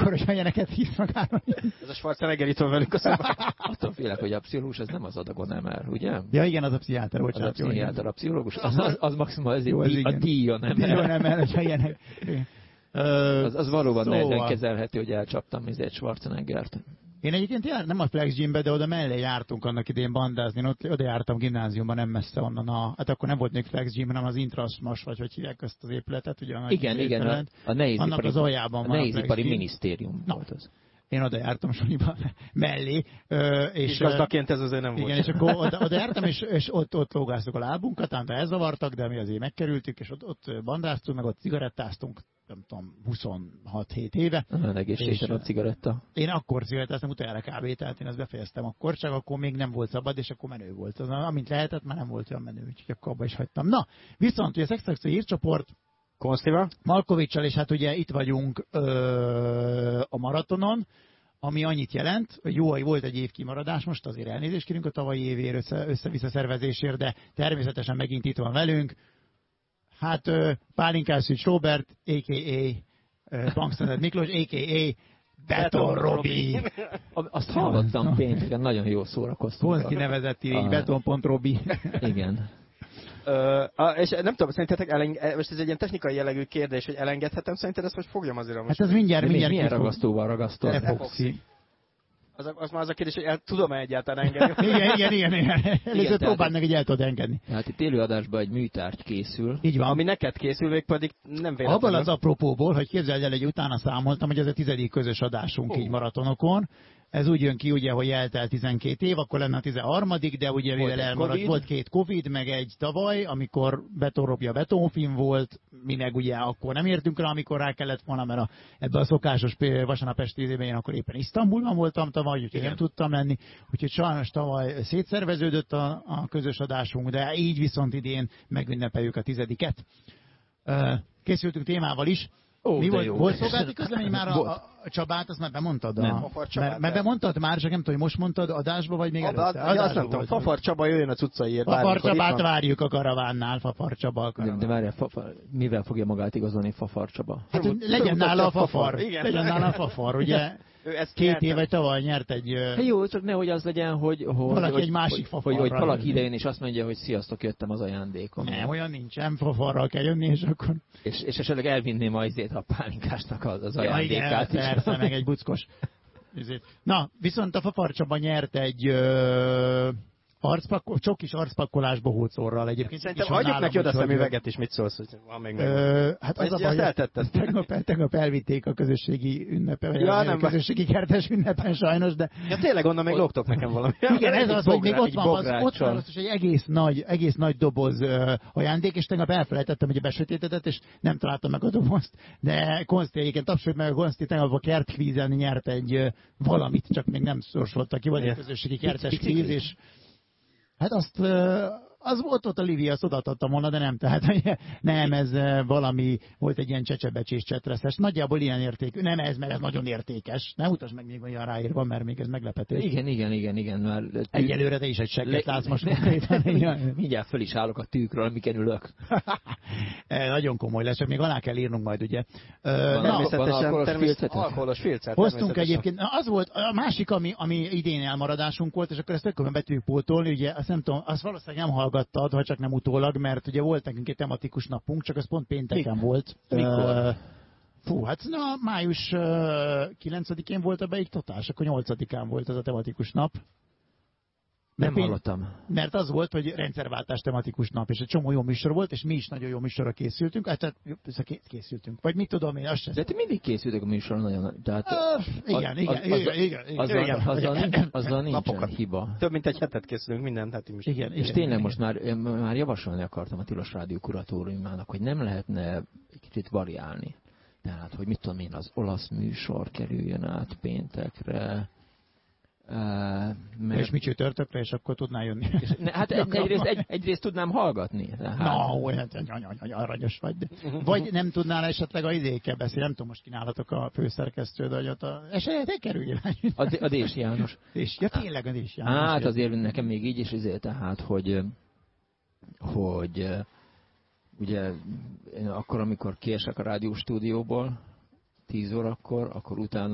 akkor, hogyha ilyeneket hisz magáról. Ez a Schwarzenegger itt van velünk a szemben. Attól félek, hogy a pszichológus az nem az adagon emel, ugye? Ja, igen, az a pszichiáter, Az bocsánat. a pszichiáter, a pszichológus, az maximum azért a díjon emel. Díjon emel, hogyha ilyenek. Az valóban szóval nehezen kezelhető, hogy elcsaptam egy Schwarzeneggert. Én egyébként nem a Flex Gymbe, de oda mellé jártunk annak idén bandázni. Én oda jártam gimnáziumban, nem messze onnan. Hát akkor nem volt még Flex Gym, hanem az Intrasmas, vagy hogy hívják ezt az épületet. Ugye, Igen, a nehézipari minisztérium volt az. Én oda jártam Sanyiba mellé. És gazdaként ez azért nem volt. Igen, és akkor oda jártam, és ott lógáztuk a lábunkat, ám elzavartak, de mi azért megkerültük, és ott bandáztunk, meg ott cigarettáztunk, nem tudom, 26-7 éve. Egészségtelen a cigaretta. Én akkor cigarettáztam utoljára kb. Tehát én ezt befejeztem akkor, csak akkor még nem volt szabad, és akkor menő volt. Amint lehetett, már nem volt olyan menő, úgyhogy akkor abba is hagytam. Na, viszont ugye a Szextextő írcsoport Konsztival? Malkovicsal, és hát ugye itt vagyunk a maratonon, ami annyit jelent, hogy jó, hogy volt egy év kimaradás, most azért elnézést kérünk a tavalyi évért össze-vissza szervezésért, de természetesen megint itt van velünk. Hát Pálinkás Szűcs Robert, a.k.a. Bankszentett Miklós, a.k.a. Beton Robi. Azt hallottam pénteken, nagyon jó szórakoztunk. Konszti nevezett így, Beton.Robi. Igen. És nem tudom, szerintetek most ez egy ilyen technikai jellegű kérdés, hogy elengedhetem, szerinted ezt most fogjam azért? Hát ez mindjárt milyen ragasztóval ragasztod? Epoxi. Az már az a kérdés, hogy tudom-e egyáltalán engedni? Igen. Először próbáld meg, hogy el tudod engedni. Hát itt élőadásban egy műtárgy készül. Így van. Ami neked készül, még pedig nem véletlenül. Abban az apropóból, hogy képzeld el, hogy utána számoltam, hogy ez a 10. közös adásunk így maratonokon. Ez úgy jön ki, ugye, hogy eltelt 12 év, akkor lenne a 13., de ugye mivel elmaradt, volt 2 Covid, meg egy tavaly, amikor Beton Robi a betonfilm volt, mi meg ugye akkor nem értünk rá, amikor rá kellett volna, mert ebben a szokásos vasárnap esti időben én akkor éppen Isztambulban voltam tavaly, úgyhogy nem tudtam lenni, úgyhogy sajnos tavaly szétszerveződött a közös adásunk, de így viszont idén megünnepeljük a 10-et. Készültünk témával is. Mi volt szolgálati közlemény már a Csabát, azt már bemondtad? Mert bemondtad már, csak nem tudom, hogy most mondtad adásba, vagy még előtte? Azt nem tudom, Fafar Csaba jöjjön a cuccaiért. Fafar Csabát várjuk a karavánnál, Fafar Csaba a karaván. De várjál, mivel fogja magát igazolni Fafar Csaba? Hát legyen nála a Fafar. Legyen nála a Fafar, ugye? 2 éve tavaly nyert egy... Jó, csak nehogy az legyen, hogy valaki egy másik Fafarral. Hogy valaki idejön és azt mondja, hogy sziasztok, jöttem az ajándékom. Nem, olyan nincsen, Fafarral kell jönni, és akkor... És esetleg elvinném a Pálinkásnak az ajándékát is. Persze, meg egy buckos. Na, viszont a Fafar Csaba nyert egy csokis arcpakolásba hócorral egyébként. Szerintem hagyjuk neki oda szemüveget is, mit szólsz, hogy van még meg. Hát az a baj, tegnap elvitték a közösségi ünnepe, vagy a közösségi kertes ünnepen sajnos, de... Ja tényleg onnan még loptok nekem valami. Igen, ez az, hogy még ott van az egy egész nagy doboz ajándék, és tegnap elfelejtettem, hogy besötétedett, és nem találtam meg a dobozt, de Konszti egyébként tapsoljuk meg, a Konszti tegnap a kertkvízen nyert egy valamit, csak még nem sorsoltak ki, vagy egy közösségi kertes kvíz, és hát az volt ott a Livi, azt odaadtam volna, de nem, tehát nem, ez valami, volt egy ilyen csecsebecsés csetreszes, nagyjából ilyen értékű, nem ez, mert ez nagyon értékes, nem utasd meg még olyan ráírva, mert még ez meglepetés. Igen, már... Egyelőre te is egy segget látsz most. Mindjárt föl is állok a tűkről, amiken ülök. Nagyon komoly lesz, csak még alá kell írnunk majd, ugye. Természetesen alkoholos filcet. Hoztunk egyébként, az volt a másik, ami idén elmaradásunk volt, és akkor ezt tökön be tudjuk pótolni, ugye, azt nem tudom, azt valószínűleg nem hallgattad, ha csak nem utólag, mert ugye volt nekünk egy tematikus napunk, csak az pont pénteken volt. Mikor? Hát május 9-én volt a beiktatás, akkor 8-án volt az a tematikus nap. Nem hallottam. Mert az volt, hogy rendszerváltás tematikus nap, és egy csomó jó műsor volt, és mi is nagyon jó műsorra készültünk. Hát készültünk. Vagy mit tudom én, azt sem. De te mindig készültek a műsorra nagyon. Tehát igen. Azzal nincsen hiba. Több mint egy hetet készülünk minden heti műsor. Igen, és tényleg most már javasolni akartam a Tilos Rádió kuratóriumának, hogy nem lehetne egy kicsit variálni. Tehát, hogy mit tudom én, az olasz műsor kerüljön át péntekre. És mi csütörtökre, és akkor tudnál jönni. Hát egyrészt tudnám hallgatni. Aranyos vagy. Vagy nem tudnál esetleg a idékkel beszélni, nem tudom, most kínálatok a főszerkesztőd, hogy esetleg kerüljél. A Dés János. Ja, tényleg a Dés János. Hát azért nekem még így is tehát, hogy ugye én akkor, amikor kiesek a rádióstúdióból 10 órakor, akkor utána